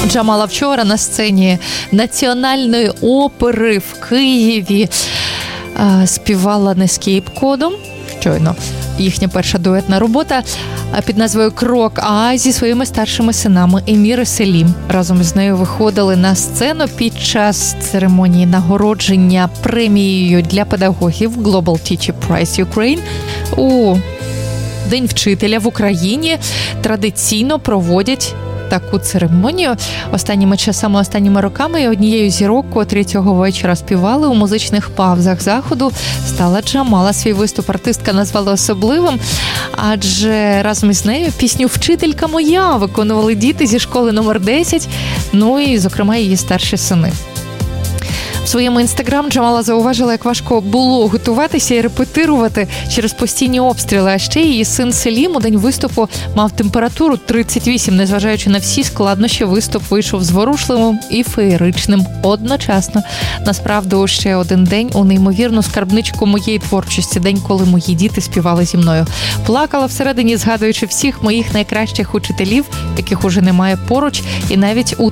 Джамала вчора на сцені Національної опери в Києві співала Netscape-кодом. Щойно їхня перша дуетна робота під назвою «Крок», а зі своїми старшими синами Емір і Селім разом з нею виходили на сцену під час церемонії нагородження премією для педагогів Global Teacher Prize Ukraine у День вчителя в Україні. Традиційно проводять таку церемонію останніми роками, і однією з зірок, котрі цього вечора співали у музичних паузах заходу, стала Джамала. Свій виступ артистка назвала особливим, адже разом із нею пісню «Вчителька моя» виконували діти зі школи номер 10, ну і, зокрема, її старші сини. В своєму інстаграм Джамала зауважила, як важко було готуватися і репетирувати через постійні обстріли. А ще її син Селім у день виступу мав температуру 38. Незважаючи на всі складнощі, виступ вийшов зворушливим і феєричним одночасно. Насправді, ще один день у неймовірну скарбничку моєї творчості. День, коли мої діти співали зі мною. Плакала всередині, згадуючи всіх моїх найкращих учителів, яких уже немає поруч, і навіть у